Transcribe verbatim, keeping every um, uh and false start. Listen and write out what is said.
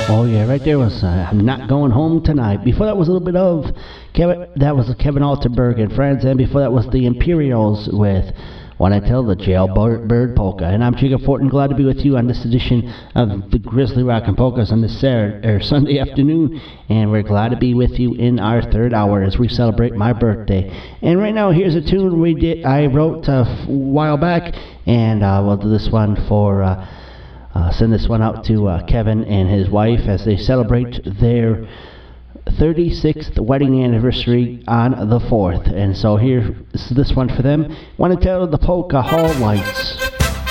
Oh yeah, right there was uh, I'm Not Going Home Tonight. Before that was a little bit of Kevin, that was Kevin Altenberg and friends, and before that was the Imperials with When I Tell the Jailbird Polka. And I'm Jacob Fortin, glad to be with you on this edition of the Grizzly Rockin' Polkas on this Saturday, or Sunday afternoon, and we're glad to be with you in our third hour as we celebrate my birthday. And right now, here's a tune we did I wrote uh, a while back, and uh, we'll do this one for. Uh, Uh, send this one out to uh, Kevin and his wife as they celebrate their thirty-sixth wedding anniversary on the fourth. And so here is this one for them. Want to tell the Polka Hall Lights.